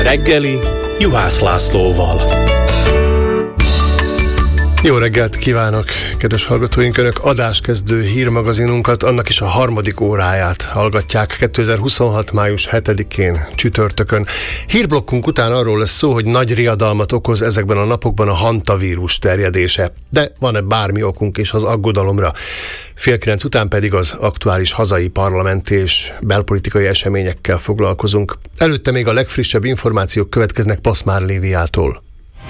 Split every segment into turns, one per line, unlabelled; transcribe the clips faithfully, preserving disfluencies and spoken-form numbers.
reggeli Juhász Lászlóval.
Jó reggelt kívánok, kedves hallgatóink! Önök adáskezdő hírmagazinunkat, annak is a harmadik óráját hallgatják kétezer-huszonhat. május hetedikén csütörtökön. Hírblokkunk után arról lesz szó, hogy nagy riadalmat okoz ezekben a napokban a hantavírus terjedése. De van-e bármi okunk is az aggodalomra? Fél kilenc után pedig az aktuális hazai parlamenti és belpolitikai eseményekkel foglalkozunk. Előtte még a legfrissebb információk következnek Paszmár Léviától.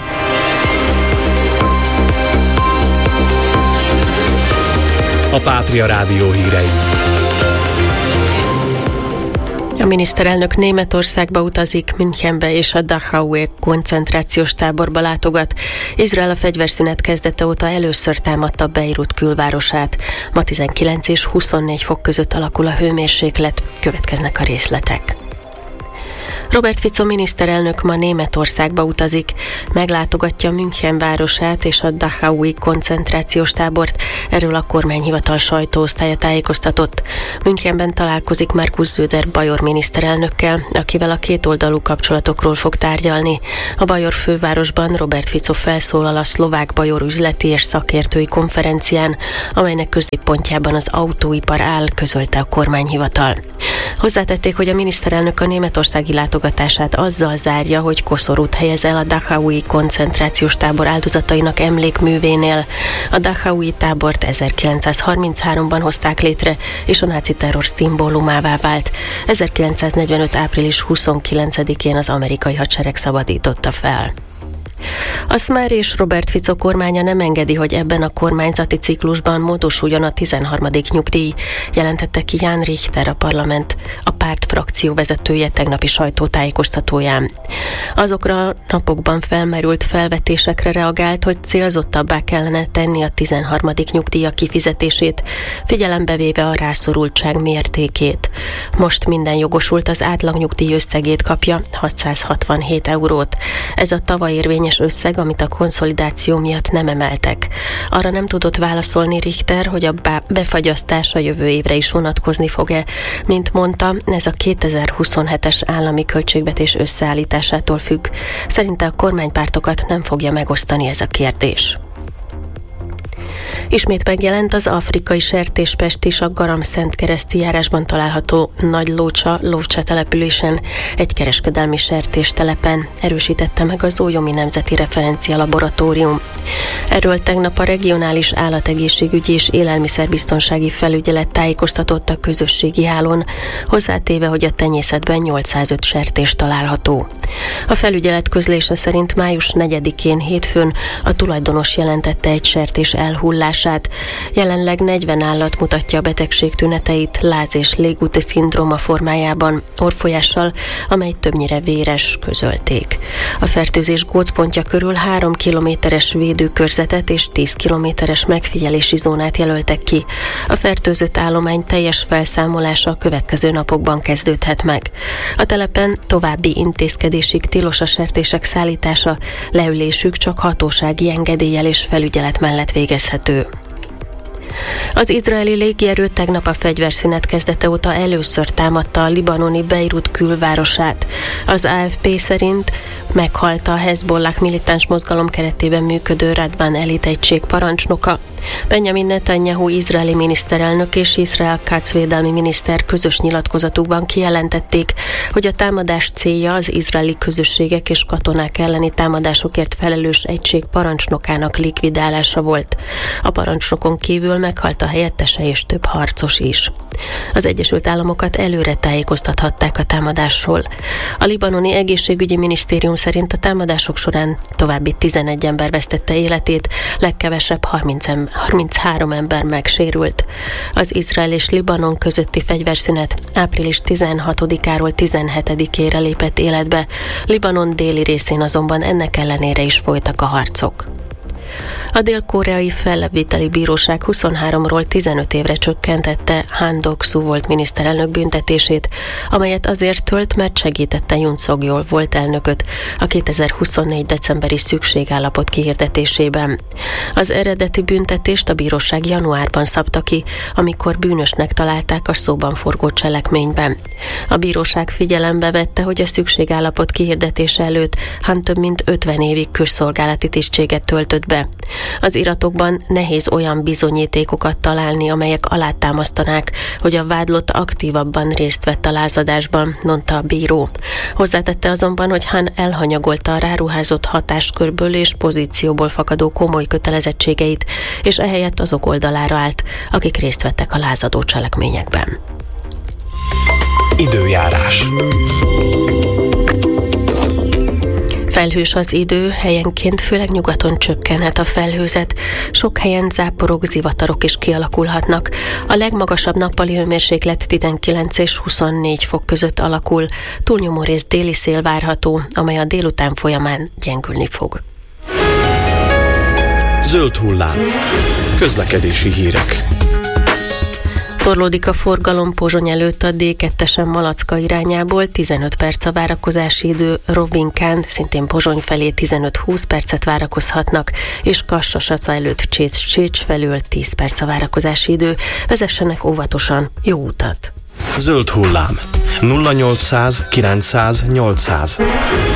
A Pátria Rádió hírei.
A miniszterelnök Németországba utazik, Münchenbe és a Dachau koncentrációs táborba látogat. Izrael a fegyverszünet kezdete óta először támadta Beirut külvárosát. Ma tizenkilenc és huszonnégy fok között alakul a hőmérséklet. Következnek a részletek. Robert Fico miniszterelnök ma Németországba utazik, meglátogatja München városát és a Dachaui koncentrációs tábort. Erről a kormányhivatal sajtóosztálya tájékoztatott. Münchenben találkozik Markus Söder bajor miniszterelnökkel, akivel a kétoldalú kapcsolatokról fog tárgyalni. A bajor fővárosban Robert Fico felszólal a szlovák bajor üzleti és szakértői konferencián, amelynek középpontjában az autóipar áll, közölte a kormányhivatal. Hozzátették, hogy a miniszterelnök a németországi látogatását azzal zárja, hogy koszorút helyez el a Dachaui koncentrációs tábor áldozatainak emlékművénél. A Dachaui tábort ezerkilencszázharmincháromban hozták létre, és a náci terror szimbólumává vált. ezerkilencszáznegyvenöt. április huszonkilencedikén az amerikai hadsereg szabadította fel. A Smer és Robert Fico kormánya nem engedi, hogy ebben a kormányzati ciklusban módosuljon a tizenharmadik nyugdíj, jelentette ki Jan Richter, a parlament, a párt frakció vezetője tegnapi sajtótájékoztatóján. Azokra a napokban felmerült felvetésekre reagált, hogy célzottabbá kellene tenni a tizenharmadik nyugdíjak kifizetését, figyelembe véve a rászorultság mértékét. Most minden jogosult az átlagnyugdíj összegét kapja, hatszázhatvanhét eurót. Ez a tavaly érvényes összeg, amit a konszolidáció miatt nem emeltek. Arra nem tudott válaszolni Richter, hogy a befagyasztás a jövő évre is vonatkozni fog-e. Mint mondta, ez a kétezer-huszonhetes állami költségvetés összeállításától függ. Szerinte a kormánypártokat nem fogja megosztani ez a kérdés. Ismét megjelent az afrikai sertéspest is a Garam-Szentkereszti járásban található Nagy Lócsa, Lócsa településen, egy kereskedelmi sertéstelepen, erősítette meg az Ójomi Nemzeti Referencia Laboratórium. Erről tegnap a regionális állategészségügyi és élelmiszerbiztonsági felügyelet tájékoztatott a közösségi hálón, hozzátéve, hogy a tenyészetben nyolcszázöt sertés található. A felügyelet közlése szerint május negyedikén hétfőn a tulajdonos jelentette egy sertés elhullását. Jelenleg negyven állat mutatja a betegség tüneteit láz- és légúti szindróma formájában, orrfolyással, amely többnyire véres, közölték. A fertőzés gócpontja körül három kilométeres védőkörzetet és tíz kilométeres megfigyelési zónát jelöltek ki. A fertőzött állomány teljes felszámolása a következő napokban kezdődhet meg. A telepen további intézkedésig tilos a sertések szállítása, leülésük csak hatósági engedéllyel és felügyelet mellett végezhető. Az izraeli légierő tegnap a fegyverszünet kezdete óta először támadta a libanoni Beirut külvárosát. Az á ef pé szerint meghalt a Hezbollah militáns mozgalom keretében működő Radvan elit egység parancsnoka. Benjamin Netanyahu izraeli miniszterelnök és Israel Katz védelmi miniszter közös nyilatkozatukban kijelentették, hogy a támadás célja az izraeli közösségek és katonák elleni támadásokért felelős egység parancsnokának likvidálása volt. A parancsnokon kívül meghalt a helyettese és több harcos is. Az Egyesült Államokat előre tájékoztathatták a támadásról. A libanoni egészségügyi minisztérium szerint a támadások során további tizenegy ember vesztette életét, legkevesebb harminchárom ember megsérült. Az Izrael és Libanon közötti fegyverszünet április tizenhatodikáról tizenhetedikére lépett életbe, Libanon déli részén azonban ennek ellenére is folytak a harcok. A dél-koreai fellebbviteli bíróság huszonháromról tizenöt évre csökkentette Han Dok-su volt miniszterelnök büntetését, amelyet azért tölt, mert segítette Yoon Suk-yeol volt elnököt a kétezer-huszonnégy decemberi szükségállapot kihirdetésében. Az eredeti büntetést a bíróság januárban szabta ki, amikor bűnösnek találták a szóban forgó cselekményben. A bíróság figyelembe vette, hogy a szükségállapot kihirdetése előtt Han több mint ötven évig közszolgálati tisztséget töltött be. Az iratokban nehéz olyan bizonyítékokat találni, amelyek alátámasztanák, hogy a vádlott aktívabban részt vett a lázadásban, mondta a bíró. Hozzátette azonban, hogy Han elhanyagolta a ráruházott hatáskörből és pozícióból fakadó komoly kötelezettségeit, és ehelyett azok oldalára állt, akik részt vettek a lázadó cselekményekben.
Időjárás.
Felhős az idő, helyenként főleg nyugaton csökkenhet a felhőzet, sok helyen záporok, zivatarok is kialakulhatnak. A legmagasabb nappali hőmérséklet tizenkilenc és huszonnégy fok között alakul, túlnyomó rész déli szél várható, amely a délután folyamán gyengülni fog.
Zöld hullám. Közlekedési hírek.
Torlódik a forgalom Pozsony előtt a dé kettesen Malacka irányából, tizenöt perc a várakozási idő, Rovinkán, szintén Pozsony felé tizenöt-húsz percet várakozhatnak, és Kassa-Saca előtt Csécs felől tíz perc a várakozási idő. Vezessenek óvatosan, jó utat!
Zöld hullám. nulla nyolcszáz kilencszáz nyolcszáz.